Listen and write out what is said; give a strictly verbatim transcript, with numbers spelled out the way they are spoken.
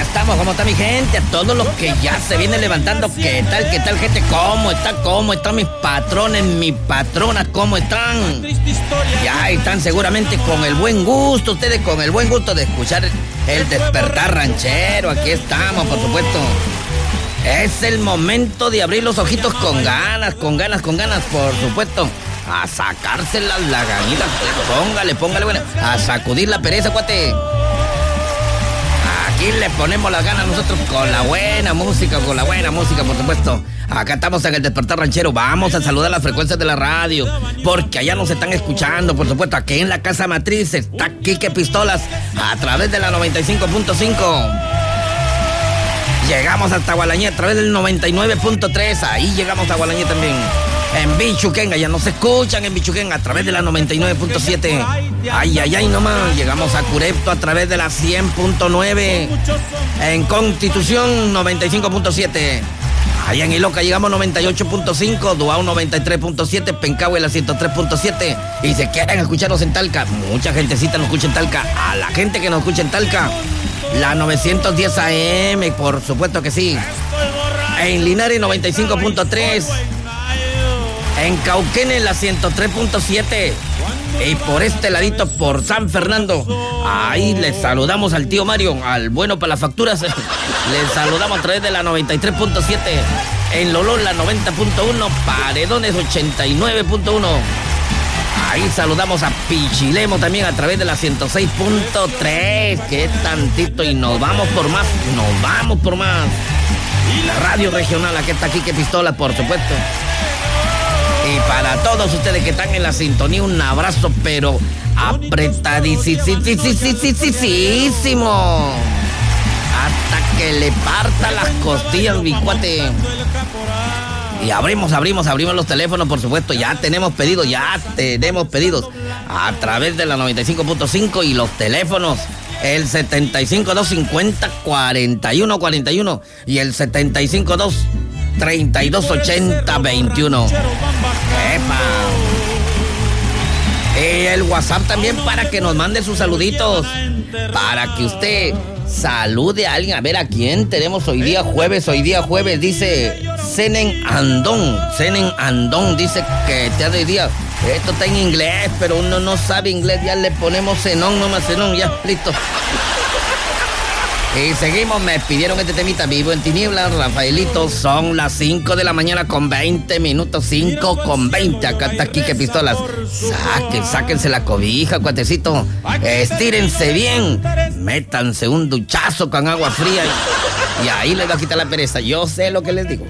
estamos, ¿cómo está mi gente? A todos los que ya se vienen levantando, ¿qué tal, qué tal, gente? ¿Cómo está, cómo están mis patrones, mis patronas, cómo están? Ya están seguramente con el buen gusto, ustedes con el buen gusto de escuchar el despertar ranchero. Aquí estamos, por supuesto. Es el momento de abrir los ojitos con ganas, con ganas, con ganas, por supuesto. A sacarse las laganitas, póngale, póngale, bueno, a sacudir la pereza, cuate. Aquí le ponemos las ganas nosotros con la buena música, con la buena música, por supuesto. Acá estamos en el Despertar Ranchero. Vamos a saludar las frecuencias de la radio, porque allá nos están escuchando, por supuesto. Aquí en la casa matriz está Quique Pistolas a través de la noventa y cinco punto cinco. Llegamos hasta Gualañé a través del noventa y nueve punto tres. Ahí llegamos a Gualañé también. En Bichuquén, ya nos escuchan en Bichuquén a través de la noventa y nueve punto siete. Ay, ay, ay, nomás. Llegamos a Curepto a través de la cien punto nueve. En Constitución, noventa y cinco punto siete. Allá en Iloca llegamos noventa y ocho punto cinco. Duao, noventa y tres punto siete. Pencahue, la ciento tres punto siete. Y si quieren escucharnos en Talca, mucha gentecita nos escucha en Talca. A la gente que nos escucha en Talca, la novecientos diez A M, por supuesto que sí. En Linares, noventa y cinco punto tres. En Cauquenes, la ciento tres punto siete. Y por este ladito, por San Fernando, ahí les saludamos al tío Mario, al bueno para las facturas. Les saludamos a través de la noventa y tres punto siete. En Lolón, la noventa punto uno. Paredones, ochenta y nueve punto uno. Ahí saludamos a Pichilemo también a través de la ciento seis punto tres. Qué tantito. Y nos vamos por más. Nos vamos por más. La radio regional, aquí está Quique Pistola, por supuesto. Y para todos ustedes que están en la sintonía, un abrazo, pero apretadísimo. Hasta que le parta las costillas, mi cuate. Y abrimos, abrimos, abrimos los teléfonos, por supuesto. Ya tenemos pedidos, ya tenemos pedidos. A través de la noventa y cinco punto cinco y los teléfonos. El setenta y cinco dos cincuenta cuarenta y uno cuarenta y uno y el setenta y cinco dos treinta y dos ochenta veintiuno. ¡Epa! Y el WhatsApp también para que nos mande sus saluditos. Para que usted salude a alguien. A ver, ¿a quién tenemos hoy día jueves? Hoy día jueves dice Senen Andón. Senen Andón dice que te hace hoy día. Esto está en inglés, pero uno no sabe inglés. Ya le ponemos Zenón, nomás Zenón, ya, listo. Y seguimos, me pidieron este temita, Vivo en Tinieblas, Rafaelito. Son las cinco de la mañana con veinte minutos, cinco con veinte. Acá está Quique Pistolas. Saquen, sáquense la cobija, cuatecito. Estírense bien. Métanse un duchazo con agua fría. Y, y ahí les va a quitar la pereza. Yo sé lo que les digo.